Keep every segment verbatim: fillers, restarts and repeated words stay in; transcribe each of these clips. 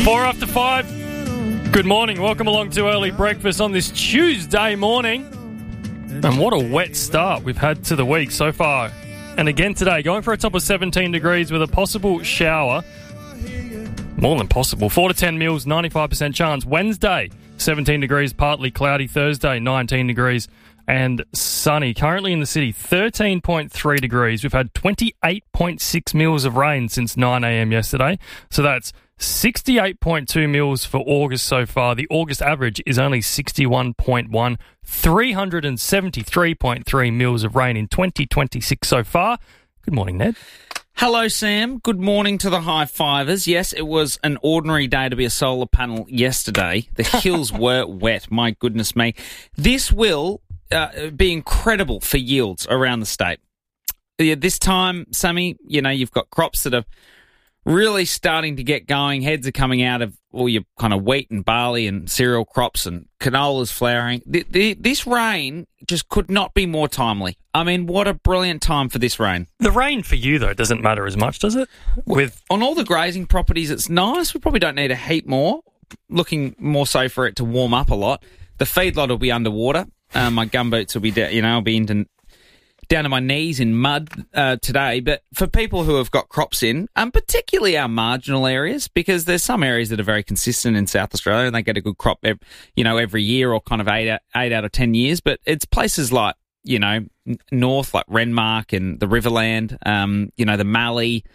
Four after five. Good morning. Welcome along to Early Breakfast on this Tuesday morning. And what a wet start we've had to the week so far. And again today, going for a top of seventeen degrees with a possible shower. More than possible. four to ten mils, ninety-five percent chance. Wednesday, seventeen degrees, partly cloudy. Thursday, nineteen degrees and sunny. Currently in the city, thirteen point three degrees. We've had twenty-eight point six mils of rain since nine a.m. yesterday. So that's sixty-eight point two mils for August so far. The August average is only sixty-one point one. three hundred seventy-three point three mils of rain in twenty twenty-six so far. Good morning, Ned. Hello, Sam. Good morning to the high fivers. Yes, it was an ordinary day to be a solar panel yesterday. The hills were wet. My goodness me. This will uh, be incredible for yields around the state. Yeah, this time, Sammy, you know, you've got crops that are really starting to get going. Heads are coming out of all your kind of wheat and barley and cereal crops, and canola's flowering. The, the, this rain just could not be more timely. I mean, what a brilliant time for this rain. The rain for you, though, doesn't matter as much, does it? With On all the grazing properties, it's nice. We probably don't need a heap more. Looking more so for it to warm up a lot. The feedlot will be underwater. Uh, my gumboots will be, you know, I'll be into down to my knees in mud uh, today. But for people who have got crops in, um, particularly our marginal areas, because there's some areas that are very consistent in South Australia and they get a good crop, you know, every year or kind of eight out, eight out of ten years. But it's places like, you know, north, like Renmark and the Riverland, um, you know, the Mallee,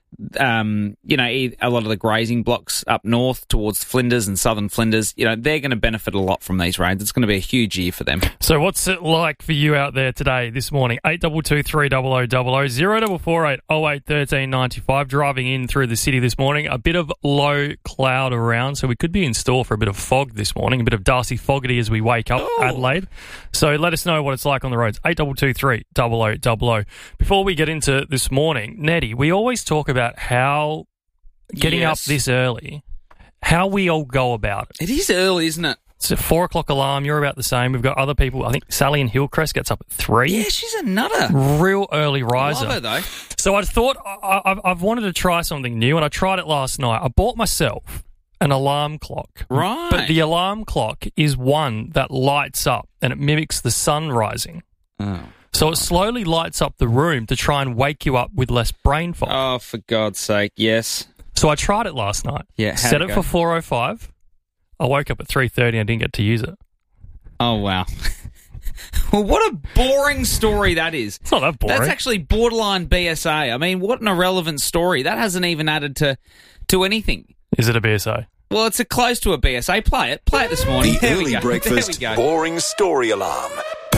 um, you know, a lot of the grazing blocks up north towards Flinders and southern Flinders, you know, they're going to benefit a lot from these rains. It's going to be a huge year for them. So what's it like for you out there today, this morning? eight two two, three zero zero zero zero, zero four four eight, oh eight, one three nine five. Driving in through the city this morning, a bit of low cloud around, so we could be in store for a bit of fog this morning, a bit of Darcy Fogarty as we wake up, oh. Adelaide. So let us know what it's like on the roads, eight two two, three zero zero zero zero. Before we get into this morning, Nettie, we always talk about how getting yes. up this early, how we all go about it. It is early, isn't it? It's a four o'clock alarm. You're about the same. We've got other people. I think Sally in Hillcrest gets up at three. Yeah, she's a nutter. Real early riser. I love her, though. So I thought I, I've, I've wanted to try something new, and I tried it last night. I bought myself an alarm clock. Right. But the alarm clock is one that lights up, and it mimics the sun rising. Oh. So it slowly lights up the room to try and wake you up with less brain fog. Oh, for God's sake, yes. So I tried it last night. Yeah, set it it for four oh five. I woke up at three thirty and I didn't get to use it. Oh, wow. Well, what a boring story that is. It's not that boring. That's actually borderline B S A. I mean, what an irrelevant story. That hasn't even added to, to anything. Is it a B S A? Well, it's a close to a B S A. Play it. Play it this morning. The there Early we go. Breakfast there we go. Boring Story Alarm.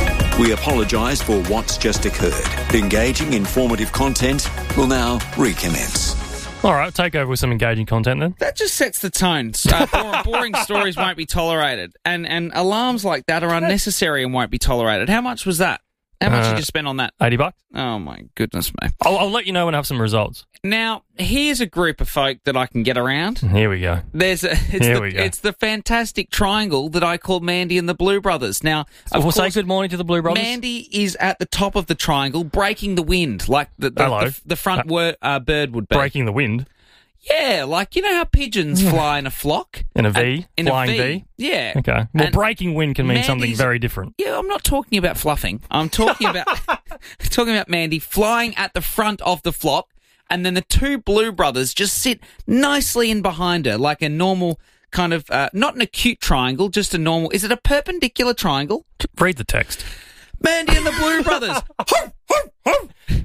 We apologise for what's just occurred. Engaging, informative content will now recommence. All right, take over with some engaging content then. That just sets the tone. Uh, boring, boring stories won't be tolerated. And and alarms like that are unnecessary and won't be tolerated. How much was that? How much Uh, did you spend on that? eighty bucks. Oh, my goodness me. I'll, I'll let you know when I have some results. Now, here's a group of folk that I can get around. Here we go. There's a, it's, Here the, we go. it's the fantastic triangle that I call Mandy and the Blue Brothers. Now, of We'll course, say good morning to the Blue Brothers. Mandy is at the top of the triangle, breaking the wind, like the, the, Hello. the, the front wor- uh, bird would be. Breaking the wind. Yeah, like, you know how pigeons fly in a flock? In a V? In Flying a V. V? Yeah. Okay. Well, And breaking wind can mean Mandy's- something very different. Yeah, I'm not talking about fluffing. I'm talking about talking about Mandy flying at the front of the flock, and then the two Blue Brothers just sit nicely in behind her, like a normal kind of, uh, not an acute triangle, just a normal. Is it a perpendicular triangle? Read the text. Mandy and the Blue Brothers. Ho, ho, ho.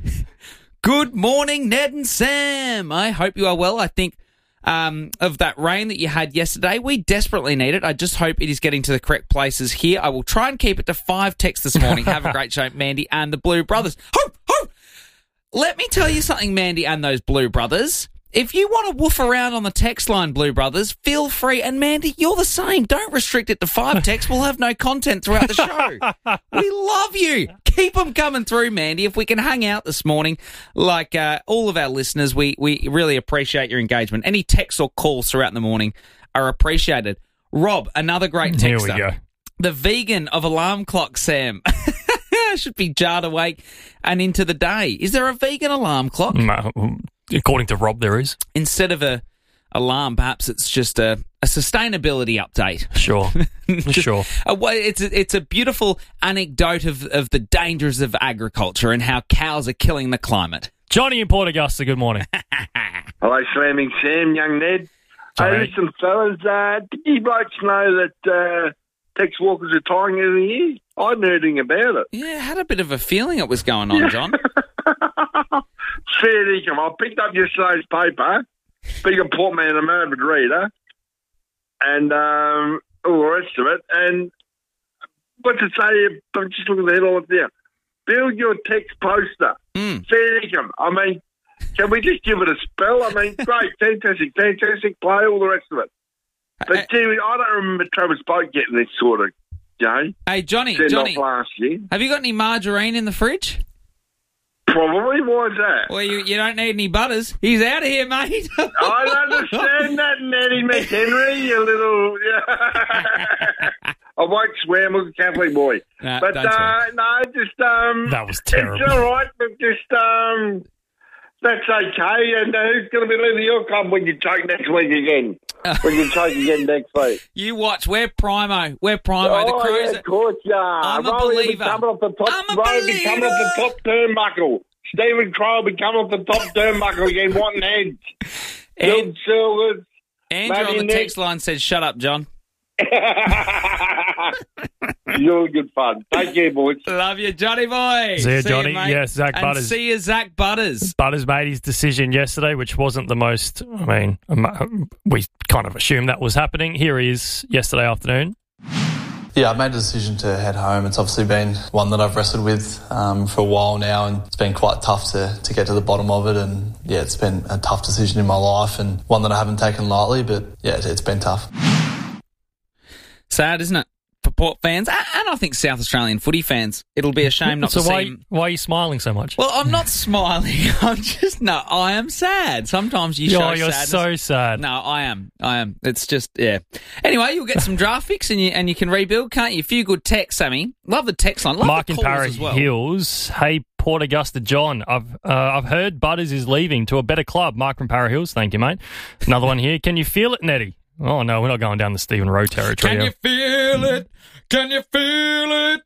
Good morning, Ned and Sam. I hope you are well. I think um, of that rain that you had yesterday, we desperately need it. I just hope it is getting to the correct places here. I will try and keep it to five texts this morning. Have a great show, Mandy and the Blue Brothers. Ho, ho. Let me tell you something, Mandy and those Blue Brothers. If you want to woof around on the text line, Blue Brothers, feel free. And, Mandy, you're the same. Don't restrict it to five texts. We'll have no content throughout the show. We love you. Keep them coming through, Mandy. If we can hang out this morning, like uh, all of our listeners, we, we really appreciate your engagement. Any texts or calls throughout the morning are appreciated. Rob, another great texter. Here we go. The vegan of alarm clock, Sam. Should be jarred awake and into the day. Is there a vegan alarm clock? No, according to Rob, there is. Instead of a alarm. Perhaps it's just a, a sustainability update. Sure, sure. Uh, well, it's a, it's a beautiful anecdote of, of the dangers of agriculture and how cows are killing the climate. Johnny in Port Augusta, good morning. Hello, Slamming Sam, young Ned. Sorry. Hey, listen, fellas, uh, did you blokes know that uh, Tex Walker's retiring in a year? I hadn't heard anything about it. Yeah, I had a bit of a feeling it was going on, John. Fair dinkum. I picked up yesterday's paper, being a poor man, I'm an avid reader, and um, all the rest of it. And what's it say? I'm just looking at the headline there. Build your Tex poster. Mm. Fair dinkum. I mean, can we just give it a spell? I mean, great, fantastic, fantastic play, all the rest of it. But, Uh, gee, I don't remember Travis Boat getting this sort of, you know, Hey, Johnny, send Johnny, off last year. have you got any margarine in the fridge? Probably. Why is that? Well, you, you don't need any butters. He's out of here, mate. I don't understand that, Nettie McHenry, you little... I won't swear, I'm a Catholic boy. Nah, but, don't uh, swear. no, just... um, That was terrible. It's all right, but just... um, that's okay. And uh, who's going to be leading your club when you choke next week again? when you choke again next week? You watch. We're primo. We're primo. the Oh, Cruiser. yeah, of course you are. I'm a Rowan will be believer. coming off the top, I'm a Rowan will be coming off the top turnbuckle. Stephen Crow will be coming off the top turnbuckle again, wanting heads. And- Ed Silvers. Andrew on Maybe the Nick. text line says, shut up, John. You're good fun. Take care, boys. Love you, Johnny boy. See ya, Johnny. mate. Yes, Zach and Butters. see you, Zach Butters. Butters made his decision yesterday, which wasn't the most, I mean, um, we kind of assumed that was happening. Here he is yesterday afternoon. Yeah, I've made a decision to head home. It's obviously been one that I've wrestled with um, for a while now, and it's been quite tough to, to get to the bottom of it. And yeah, it's been a tough decision in my life and one that I haven't taken lightly, but yeah, it's been tough. Sad, isn't it? For Port fans, and and I think South Australian footy fans. It'll be a shame not so to why, see him. why are you smiling so much? Well, I'm not smiling. I'm just, no, I am sad. Sometimes you show oh, you're sadness. so sad. No, I am. I am. It's just, yeah. Anyway, you'll get some draft picks and you and you can rebuild, can't you? A few good texts, Sammy. Love the text line. Love Mark the and calls Para as well. Hills. Hey, Port Augusta John. I've uh, I've heard Butters is leaving to a better club. Mark from Para Hills. Thank you, mate. Another one here. Can you feel it, Nettie? Oh, no, we're not going down the Stephen Rowe territory. Can you feel it? Can you feel it?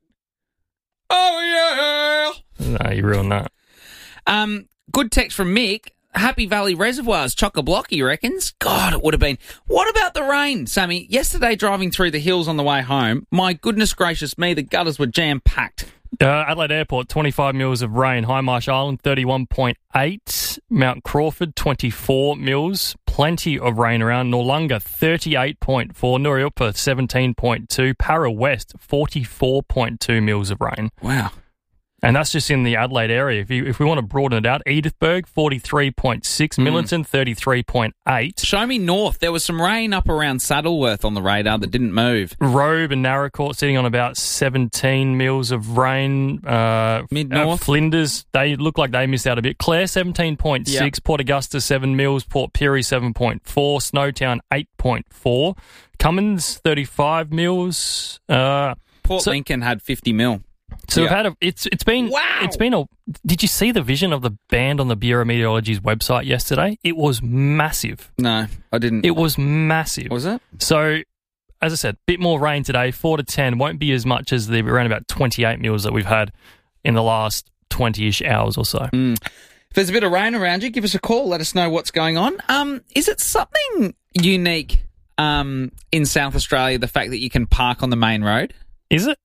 Oh, yeah. No, you ruined that. Um, good text from Mick. Happy Valley Reservoirs, chock-a-block, he reckons. God, it would have been. What about the rain, Sammy? Yesterday, driving through the hills on the way home, my goodness gracious me, the gutters were jam-packed. Uh, Adelaide Airport, twenty-five mils of rain. High Marsh Island, thirty-one point eight. Mount Crawford, twenty-four mils. Plenty of rain around. Noarlunga, thirty-eight point four. Nuriupa, seventeen point two. Para West, forty-four point two mils of rain. Wow. And that's just in the Adelaide area. If you, if we want to broaden it out, Edithburgh, forty-three point six. Mm. Millenton, thirty-three point eight. Show me north. There was some rain up around Saddleworth on the radar that didn't move. Robe and Narracourt sitting on about seventeen mils of rain. Uh, Mid-north? uh, Flinders, they look like they missed out a bit. Clare, seventeen point six. Yep. Port Augusta, seven mils. Port Pirie, seven point four. Snowtown, eight point four. Cummins, thirty-five mils. Uh, Port So- Lincoln had fifty mil. so we've Yeah. had a, it's it's been Wow. it's been a. Did you see the vision of the band on the Bureau of Meteorology's website yesterday? It was massive. No, I didn't. It was massive. was it? So, as I said, bit more rain today, four to ten. Won't be as much as the around about twenty-eight mils that we've had in the last twenty-ish hours or so. Mm. If there's a bit of rain around you, give us a call. Let us know what's going on. Um, is it something unique um, in South Australia, the fact that you can park on the main road? Is it?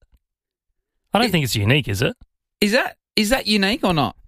I don't It- think it's unique, is it? Is that is that unique or not?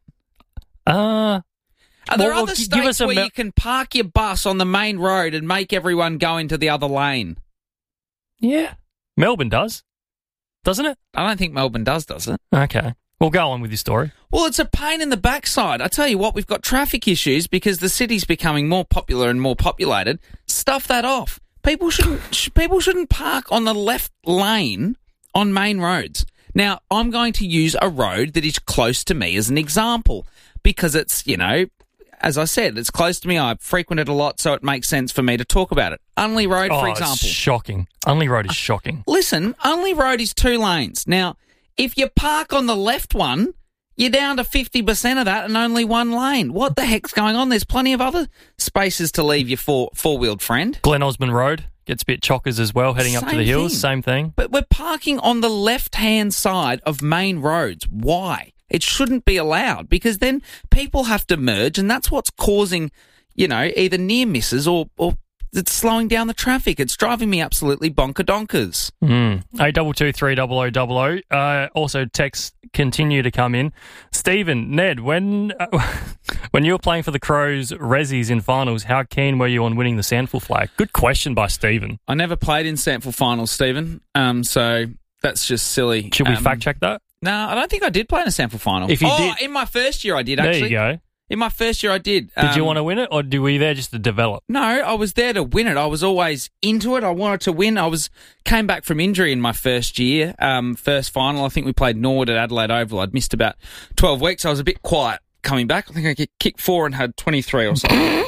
Uh, Are there Well, other well, gi- give states us a where me- you can park your bus on the main road and make everyone go into the other lane? yeah. Melbourne does, doesn't it? I don't think Melbourne does, does it? Okay. Well, go on with your story. Well, it's a pain in the backside. I tell you what, we've got traffic issues because the city's becoming more popular and more populated. Stuff that off. People shouldn't sh- people shouldn't park on the left lane on main roads. Now, I'm going to use a road that is close to me as an example because it's, you know, as I said, it's close to me. I frequent it a lot, so it makes sense for me to talk about it. Unley Road, oh, for it's example. shocking. Unley Road is shocking. Listen, Unley Road is two lanes. Now, if you park on the left one, You're down to fifty percent of that and only one lane. What the heck's going on? There's plenty of other spaces to leave your four, four-wheeled friend. Glen Osmond Road gets a bit chockers as well, heading up to Same the hills. thing. Same thing. But we're parking on the left-hand side of main roads. Why? It shouldn't be allowed because then people have to merge and that's what's causing, you know, either near misses or, or it's slowing down the traffic. It's driving me absolutely bonker-donkers. Mm. eight two two three double oh double oh. Uh, also, texts continue to come in. Stephen, Ned, when uh, when you were playing for the Crows Rezzies in finals, how keen were you on winning the Sandful flag? Good question by Stephen. I never played in Sandful finals, Stephen, um, so that's just silly. Should we um, fact-check that? No, I don't think I did play in a Sandful final. If you oh, did- in my first year I did, There actually. you go. In my first year I did. Did you Um, want to win it, or were we there just to develop? No, I was there to win it. I was always into it. I wanted to win. I was came back from injury in my first year, um, first final. I think we played Norwood at Adelaide Oval. I'd missed about twelve weeks. I was a bit quiet coming back. I think I kicked kick four and had twenty-three or something.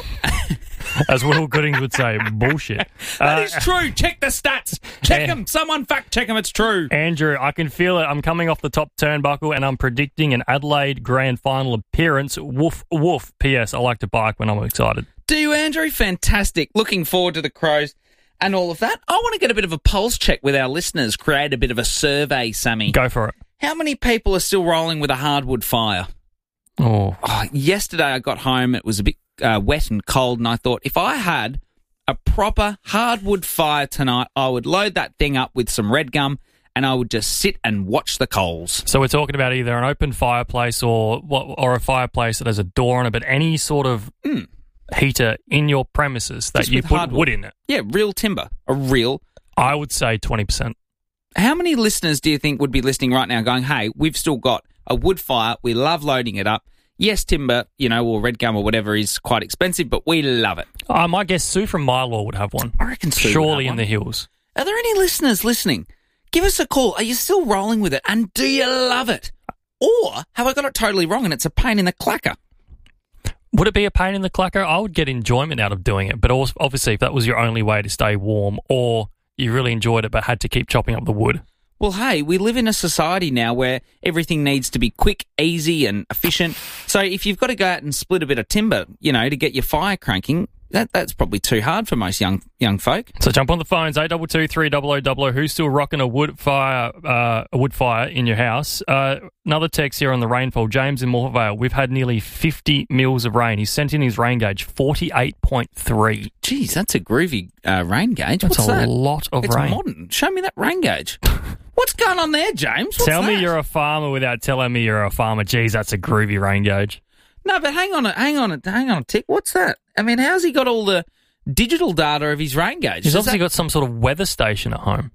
As Will Goodings would say, bullshit. That Uh, is true. Check the stats. Check them. Someone fact check them. It's true. Andrew, I can feel it. I'm coming off the top turnbuckle and I'm predicting an Adelaide Grand Final appearance. Woof, woof. P S. I like to bike when I'm excited. Do you, Andrew? Fantastic. Looking forward to the Crows and all of that. I want to get a bit of a pulse check with our listeners, create a bit of a survey, Sammy. Go for it. How many people are still rolling with a hardwood fire? Oh, Oh, yesterday I got home. It was a bit uh, wet and cold, and I thought if I had a proper hardwood fire tonight, I would load that thing up with some red gum and I would just sit and watch the coals. so we're talking about either an open fireplace or what, or a fireplace that has a door on it, but any sort of Mm. heater in your premises that Just you with put hardwood. wood in it. Yeah, real timber. A real... I would say twenty percent. How many listeners do you think would be listening right now going, hey, we've still got a wood fire. We love loading it up. Yes, timber, you know, or red gum or whatever is quite expensive, but we love it. Uh, my guess, Sue from Mylor would have one. I reckon Sue would Surely have in one. the hills. Are there any listeners listening? Give us a call. Are you still rolling with it? And do you love it? Or have I got it totally wrong and it's a pain in the clacker? Would it be a pain in the clacker? I would get enjoyment out of doing it, but also, obviously if that was your only way to stay warm or you really enjoyed it but had to keep chopping up the wood. Well, hey, we live in a society now where everything needs to be quick, easy and efficient. So if you've got to go out and split a bit of timber, you know, to get your fire cranking, that that's probably too hard for most young young folk. So jump on the phones, eight two two three double oh double oh. Who's still rocking a wood fire uh, a wood fire in your house? Uh, another text here on the rainfall. James in Morvale. We've had nearly fifty mils of rain. He's sent in his rain gauge, forty-eight point three. Geez, that's a groovy uh, rain gauge. That's What's a that? lot of It's rain. modern. Show me that rain gauge. What's going on there, James? What's Tell me that? you're a farmer without telling me you're a farmer. Geez, that's a groovy rain gauge. No, but hang on, a, hang on, a, hang on a tick. What's that? I mean, how's he got all the digital data of his rain gauge? He's Does obviously that- got some sort of weather station at home.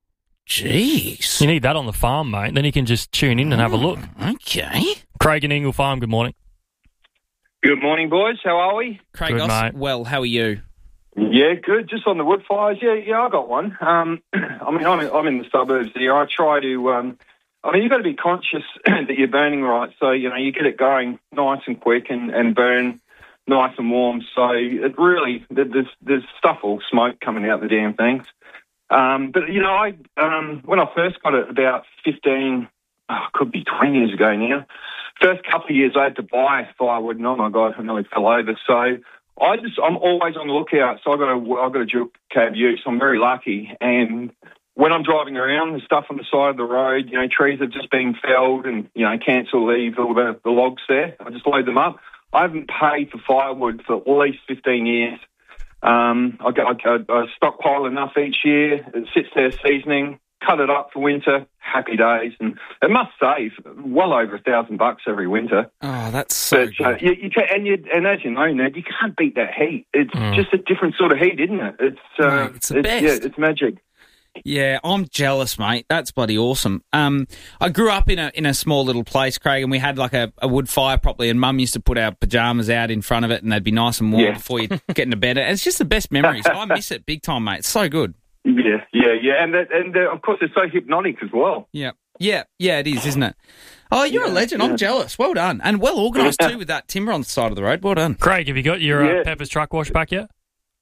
Jeez. You need that on the farm, mate. Then you can just tune in and have a look. Okay. Craig and Ingle Farm, good morning. Good morning, boys. How are we? Craig, Good, Oss, mate. well, how are you? Yeah, good. Just on the wood fires. Yeah, yeah, I got one. Um, I mean, I'm in, I'm in the suburbs here. I try to. Um, I mean, you've got to be conscious that you're burning right. So you know, you get it going nice and quick and, and burn nice and warm. So it really there's there's stuff all smoke coming out the damn things. Um, but you know, I um, when I first got it about fifteen, oh, could be twenty years ago now. First couple of years, I had to buy firewood, and oh my god, I nearly fell over. So. I just, I'm always on the lookout. So I've got a, I've got a dual cab ute, so I'm very lucky. And when I'm driving around, there's stuff on the side of the road, you know, trees have just been felled and, you know, council leave all the, the logs there. I just load them up. I haven't paid for firewood for at least fifteen years. Um, I, I, I, I stockpile enough each year. It sits there seasoning, cut it up for winter, happy days. And it must save well over a thousand bucks every winter. Oh, that's so But uh, good. you, you can, and, you, and as you know, Ned, you can't beat that heat. It's just a different sort of heat, isn't it? It's uh, Mate, it's the best. Yeah, it's magic. Yeah, I'm jealous, mate. That's bloody awesome. Um, I grew up in a in a small little place, Craig, and we had like a, a wood fire properly, and Mum used to put our pajamas out in front of it, and they'd be nice and warm Yeah. before you get into bed. And it's just the best memories. I miss it big time, mate. It's so good. Yeah, yeah, yeah. And that, and uh, of course, it's so hypnotic as well. Yeah, yeah, yeah. It is, isn't it? Oh, you're a Yeah, legend. yeah. I'm jealous. Well done, and well organised too with that timber on the side of the road. Well done. Craig, have you got your uh, Yeah. Peppers truck wash back yet?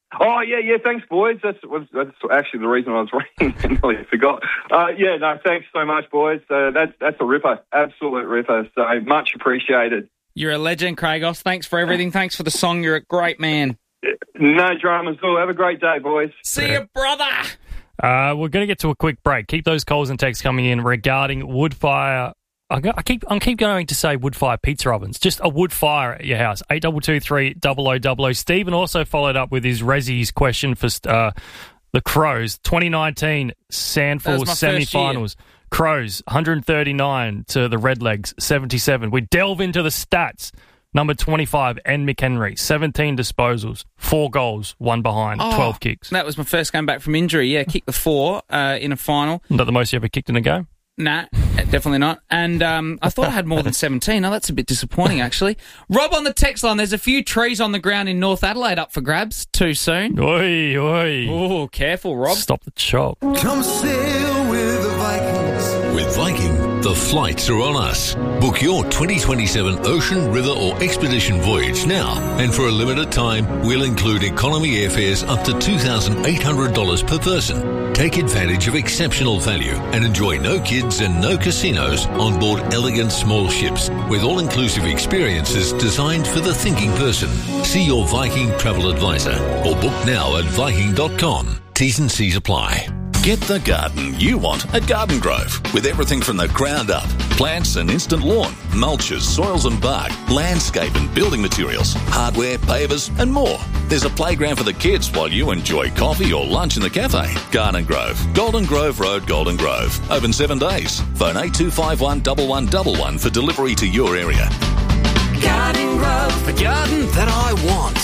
Oh, yeah, yeah, thanks, boys. That's, was, that's actually the reason I was ringing. I nearly forgot. Uh, yeah, no, thanks so much, boys. Uh, that's, that's a ripper, absolute ripper, so much appreciated. You're a legend, Craigos. Thanks for everything. Thanks for the song. You're a great man. No dramas at all. Have a great day, boys. See you, brother. Uh, we're going to get to a quick break. Keep those calls and texts coming in regarding wood fire. I go- I keep I keep going to say wood fire pizza ovens. Just a wood fire at your house. Eight double two three double o double o. Stephen also followed up with his Rezzies question for uh, the Crows. twenty nineteen Sandford semi-finals. Crows one thirty-nine to the Redlegs seventy-seven. We delve into the stats. Number twenty-five, N. McHenry, seventeen disposals, four goals, one behind, Oh, twelve kicks. That was my first game back from injury. Yeah, kicked the four uh, in a final. Is that the most you ever kicked in a game? Nah, definitely not. And um, I thought I had more than seventeen. Oh, that's a bit disappointing, actually. Rob on the text line, there's a few trees on the ground in North Adelaide up for grabs. Too soon. Oi, oi. Oh, careful, Rob. Stop the chop. Come sail with the Vikings. With Viking, the flights are on us. Book your twenty twenty-seven ocean, river or expedition voyage now. And for a limited time, we'll include economy airfares up to two thousand eight hundred dollars per person. Take advantage of exceptional value and enjoy no kids and no casinos on board elegant small ships with all-inclusive experiences designed for the thinking person. See your Viking travel advisor or book now at viking dot com. T's and C's apply. Get the garden you want at Garden Grove with everything from the ground up. Plants and instant lawn, mulches, soils and bark, landscape and building materials, hardware, pavers and more. There's a playground for the kids while you enjoy coffee or lunch in the cafe. Garden Grove, Golden Grove Road, Golden Grove. Open seven days. Phone eight two five one one one one one for delivery to your area. Garden Grove, the garden that I want.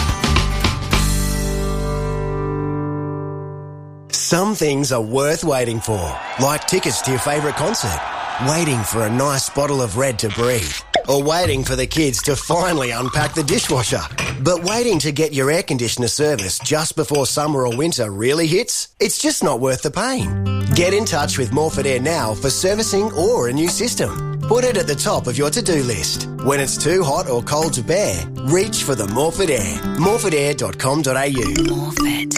Some things are worth waiting for, like tickets to your favourite concert, waiting for a nice bottle of Red to breathe, or waiting for the kids to finally unpack the dishwasher. But waiting to get your air conditioner serviced just before summer or winter really hits? It's just not worth the pain. Get in touch with Morford Air now for servicing or a new system. Put it at the top of your to-do list. When it's too hot or cold to bear, reach for the Morford Air. morford air dot com dot a u. Morford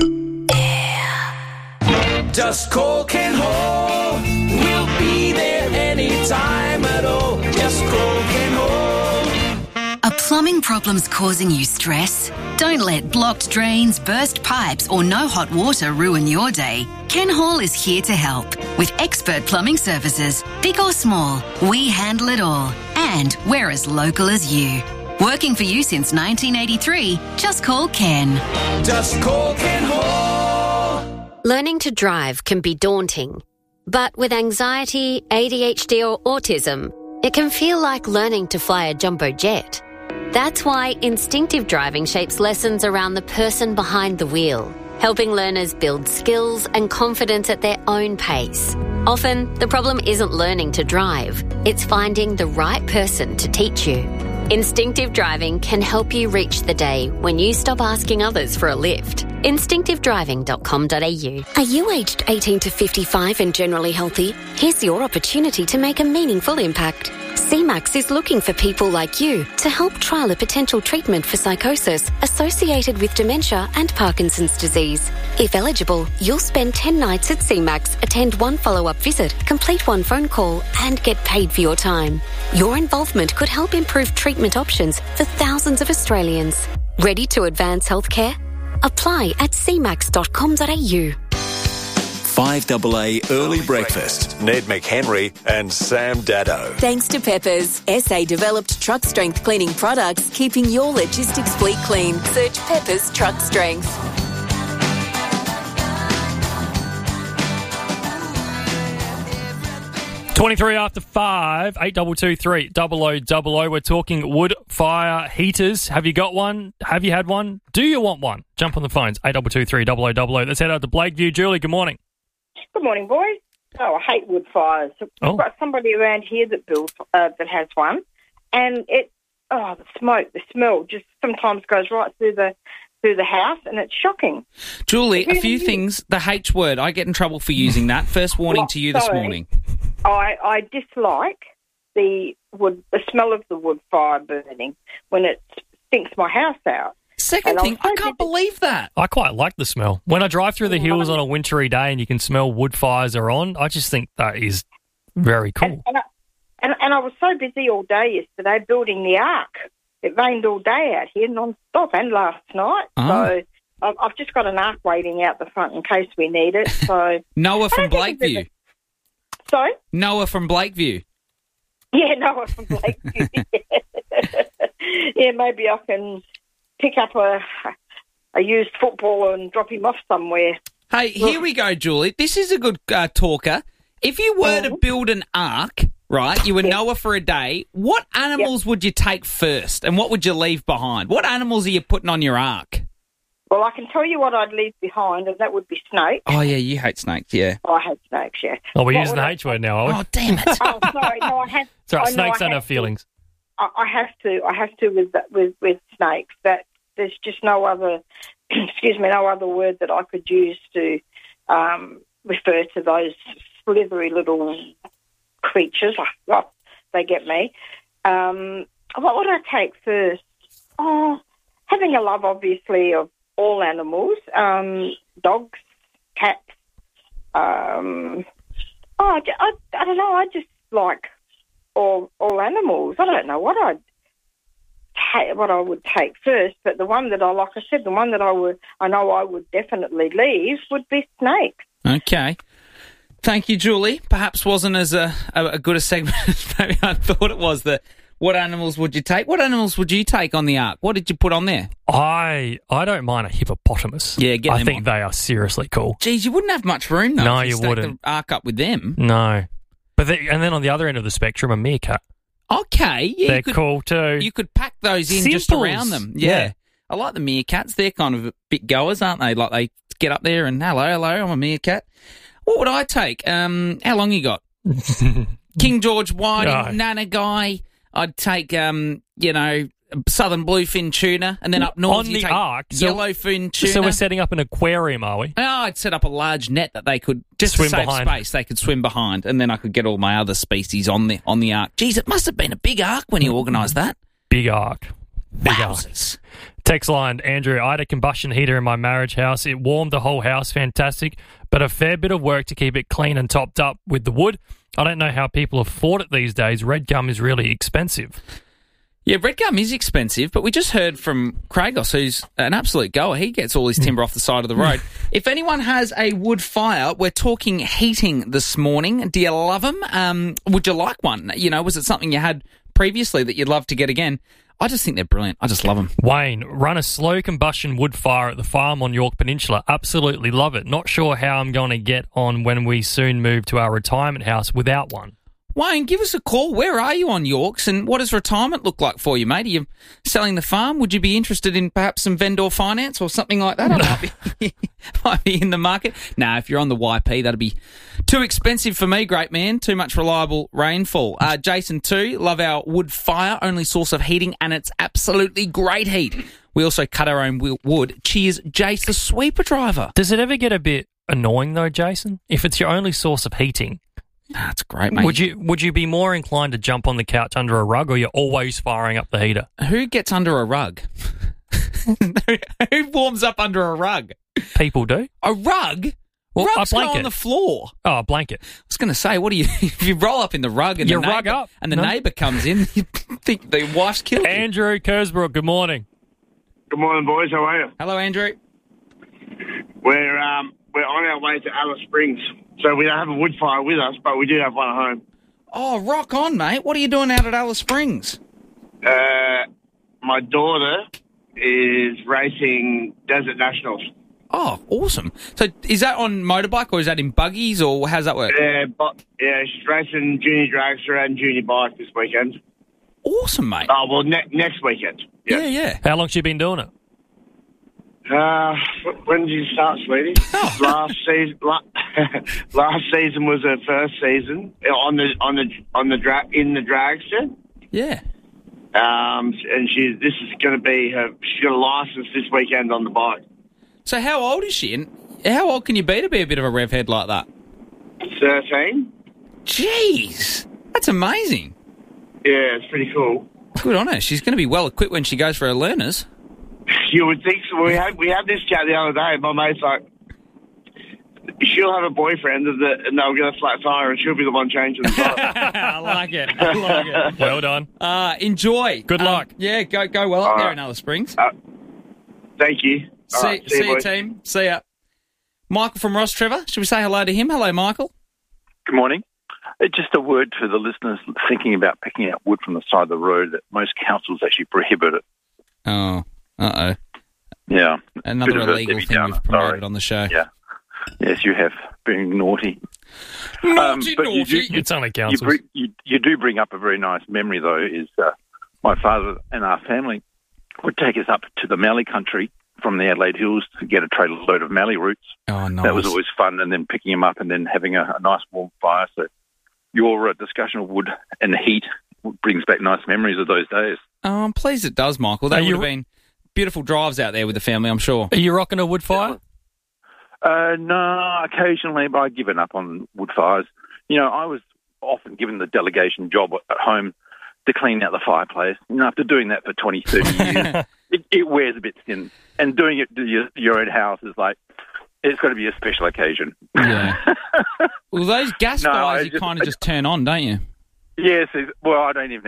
Just call Ken Hall. We'll be there anytime at all. Just call Ken Hall. Are plumbing problems causing you stress? Don't let blocked drains, burst pipes or no hot water ruin your day. Ken Hall is here to help. With expert plumbing services, big or small, we handle it all. And we're as local as you. Working for you since nineteen eighty-three, just call Ken. Just call Ken Hall. Learning to drive can be daunting, but with anxiety, A D H D or autism, it can feel like learning to fly a jumbo jet. That's why instinctive driving shapes lessons around the person behind the wheel, helping learners build skills and confidence at their own pace. Often, the problem isn't learning to drive, it's finding the right person to teach you. Instinctive driving can help you reach the day when you stop asking others for a lift. instinctive driving dot com dot a u. Are you aged eighteen to fifty-five and generally healthy? Here's your opportunity to make a meaningful impact. C MAX is looking for people like you to help trial a potential treatment for psychosis associated with dementia and Parkinson's disease. If eligible, you'll spend ten nights at C MAX, attend one follow-up visit, complete one phone call, and get paid for your time. Your involvement could help improve treatment options for thousands of Australians. Ready to advance healthcare? Apply at c max dot com dot a u. five A A Early Breakfast. Ned McHenry and Sam Daddo. Thanks to Peppers, S A-developed truck strength cleaning products, keeping your logistics fleet clean. Search Peppers Truck Strength. twenty-three after five, eight double two three double o double o. We're talking wood fire heaters. Have you got one? Have you had one? Do you want one? Jump on the phones, eight double two three double o double o. Let's head out to Blakeview. Julie, good morning. Good morning, boys. Oh, I hate wood fires. We've oh. got somebody around here that builds uh, that has one, and it oh the smoke, the smell just sometimes goes right through the through the house, and it's shocking. Julie, a few things. The H word. I get in trouble for using that. First warning well, to you this sorry. morning. I, I dislike the wood, the smell of the wood fire burning when it stinks my house out. second And I thing, was so I can't busy- believe that. I quite like the smell. When I drive through the hills on a wintry day and you can smell wood fires are on, I just think that is very cool. And I, and, and I was so busy all day yesterday building the ark. It rained all day out here non-stop and last night. Oh. So I've, I've just got an ark waiting out the front in case we need it. So Noah from I don't think Blakeview. it's a- Sorry? Noah from Blakeview. Yeah, Noah from Blakeview. Yeah, maybe I can pick up a, a used football and drop him off somewhere. Hey, here we go, Julie. This is a good uh, talker. If you were to build an ark, right, you were Noah for a day, what animals would you take first and what would you leave behind? What animals are you putting on your ark? Well, I can tell you what I'd leave behind, and that would be snakes. Oh, yeah, you hate snakes, yeah. Oh, I hate snakes, yeah. Oh, we're What using would the I- H word now, are we? Oh, damn it. Oh, sorry, no, I have. It's all right, I know snakes I don't have to. feelings. I, I have to. I have to with that- with with snakes. That there's just no other. excuse me, no other word that I could use to um, refer to those slithery little creatures. Oh, they get me. Um, what would I take first? Oh, having a love, obviously, of all animals, um, dogs, cats. Um, oh, I, I, I don't know. I just like all all animals. I don't know what I'd take, what I would take first, but the one that I, like I said, the one that I would, I know I would definitely leave would be snakes. Okay. Thank you, Julie. Perhaps wasn't as a, a, a good a segment as maybe I thought it was. The what animals would you take? What animals would you take on the ark? What did you put on there? I I don't mind a hippopotamus. Yeah, get I them think on. they are seriously cool. Geez, you wouldn't have much room, though. No, if you you stacked wouldn't. the ark up with them. No. But the, and then on the other end of the spectrum, a meerkat. Okay. Yeah, They're you could, cool too. You could pack those in just Simples. around them. Yeah. Yeah. I like the meerkats. They're kind of bit goers, aren't they? Like they get up there and, hello, hello, I'm a meerkat. What would I take? Um, how long you got? King George Whiting, No. Nana Guy. I'd take, um, you know, southern bluefin tuna, and then up north On you the take ark, so- yellowfin tuna. So we're setting up an aquarium, are we? Oh, I'd set up a large net that they could just Swim to save behind. space. They could swim behind, and then I could get all my other species on the on the ark. Geez, it must have been a big ark when you organised that. Big ark. Big ark. Wowzers. Text line, Andrew, I had a combustion heater in my marriage house. It warmed the whole house, fantastic, but a fair bit of work to keep it clean and topped up with the wood. I don't know how people afford it these days. Red gum is really expensive. Yeah, red gum is expensive, but we just heard from Kragos, who's an absolute goer. He gets all his timber off the side of the road. If anyone has a wood fire, we're talking heating this morning. Do you love them? Um, would you like one? You know, was it something you had previously that you'd love to get again? I just think they're brilliant. I just love them. Wayne, run a slow combustion wood fire at the farm on York Peninsula. Absolutely love it. Not sure how I'm going to get on when we soon move to our retirement house without one. Wayne, give us a call. Where are you on Yorks, and what does retirement look like for you, mate? Are you selling the farm? Would you be interested in perhaps some vendor finance or something like that? I might be, might be in the market. Nah, if you're on the Y P, that'd be too expensive for me, great man. Too much reliable rainfall. Uh, Jason, too, love our wood fire, only source of heating, and it's absolutely great heat. We also cut our own wi- wood. Cheers, Jace, the sweeper driver. Does it ever get a bit annoying, though, Jason? If it's your only source of heating... That's great, mate. Would you would you be more inclined to jump on the couch under a rug, or you're always firing up the heater? Who gets under a rug? Who warms up under a rug? People do. A rug? Well, Rugs a go blanket on the floor. Oh, a blanket. I was going to say, what do you? If you roll up in the rug and You the rug neighbour, up. and the No. neighbour comes in, you think the wife's killed you. Andrew Kersbrook, good morning. Good morning, boys. How are you? Hello, Andrew. We're um, we're on our way to Alice Springs, so we don't have a wood fire with us, but we do have one at home. Oh, rock on, mate. What are you doing out at Alice Springs? Uh, my daughter is racing Desert Nationals. Oh, awesome. So is that on motorbike or is that in buggies or how's that work? Yeah, but yeah, she's racing junior dragster and junior bike this weekend. Awesome, mate. Oh well, ne- next weekend. Yeah, yeah. How long she been doing it? Uh, wh- when did you start, sweetie? Oh. last season. La- last season was her first season uh, on the on the on the dra- in the dragster. Yeah. Um, and she this is going to be her. She's got a license this weekend on the bike. So how old is she? And how old can you be to be a bit of a rev head like that? Thirteen. Jeez. That's amazing. Yeah, it's pretty cool. Good on her. She's going to be well equipped when she goes for her learners. You would think so. We had we had this chat the other day. My mate's like, she'll have a boyfriend and, the, and they'll get a flat tire and she'll be the one changing the tire. I like it. I like it. Well done. Uh, enjoy. Good Um, luck. Yeah, go go well up All there right. in Alice Springs. Uh, thank you. All see right, see, you, you, boys. team. See ya. Michael from Ross Trevor. Should we say hello to him? Hello, Michael. Good morning. Uh, Just a word for the listeners thinking about picking out wood from the side of the road that most councils actually prohibit it. Oh, uh-oh. Yeah. Another Bit of a illegal Debbie thing Downer, we've promoted sorry. on the show. Yeah. Yes, you have. Being naughty. Naughty, but you do, naughty. you, It's only you, councils. bring, you, you do bring up a very nice memory, though, is uh, my father and our family would take us up to the mallee country from the Adelaide Hills to get a trailer load of mallee roots. Oh, nice. That was always fun, and then picking them up and then having a, a nice warm fire. So your uh, discussion of wood and the heat brings back nice memories of those days. Oh, I'm pleased it does, Michael. They Are would you- have been beautiful drives out there with the family, I'm sure. Are you rocking a wood fire? Uh, no, occasionally, but I've given up on wood fires. You know, I was often given the delegation job at home to clean out the fireplace. You know, after doing that for twenty, thirty years, it, it wears a bit thin. And doing it to your, your own house is like, it's got to be a special occasion. Yeah. Well, those gas No, fires I you just- kind of just turn on, don't you? Yes, it's- well, I don't even